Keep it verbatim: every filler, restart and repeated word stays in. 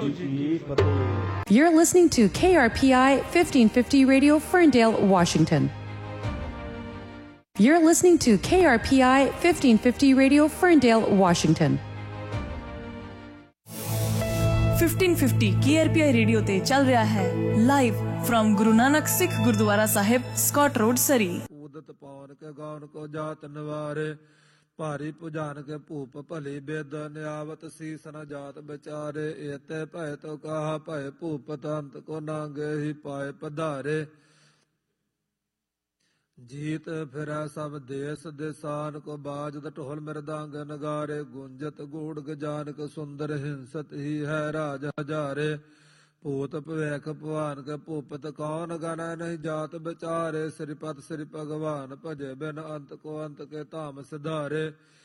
ਜੀ ਕੀ ਫਤਿਹ। You're listening to K R P I fifteen fifty Radio, Ferndale, Washington. You're listening to K R P I fifteen fifty Radio, Ferndale, Washington. fifteen fifty K R P I radio ਤੇ ਚੱਲ ਰਿਹਾ ਹੈ live firm Guru Nanak ਸਿੱਖ ਗੁਰਦੁਆਰਾ ਸਾਹਿਬ, Scott road, ਸਰੀ। ਉਦਤ ਪਾਉਨ ਕੇ gown ਕੋ ਜਾਤ ਨਿਵਾਰੇ, ਭਾਰੀ ਭੁਜਾਨ ਕੇ ਭੂਪ ਭਲੀ ਬੇਦ, ਨਿਆਵਤ ਸੀਸ ਨ ਜਾਤ ਵਿਚਾਰੇ, ਏਤੇ ਭੈ ਤੋ ਕਹਾ ਭੈ ਭੂਪਤ, ਅੰਤ ਕੋ ਨਾਂਗੇ ਹੀ ਪਾਏ ਪਧਾਰੇ। ਜੀਤ ਫਿਰੈ ਸਭ ਦੇਸ ਦੇਸਾਨ ਕੋ, ਬਾਜਤ ਢੋਲ ਮਿਰਦਾਂਗ ਨਗਾਰੇ, ਗੁੰਜਤ ਗੂੜ ਗਜਾਨਕ ਸੁੰਦਰ, ਹਿੰਸਤ ਹੀ ਹੈ ਰਾਜ ਹਜ਼ਾਰੇ। ਭੂਤ ਭਵੈਖ ਭਵਾਨ ਕੇ ਭੂਪਤ, ਕੌਣ ਗਣੈ ਨਹੀਂ ਜਾਤ ਵਿਚਾਰੇ, ਸ੍ਰੀਪਤ ਸ੍ਰੀ ਭਗਵਾਨ ਭਜੇ ਬਿਨ, ਅੰਤ ਕੋ ਅੰਤ ਕੇ ਧਾਮ ਸਿਧਾਰੇ।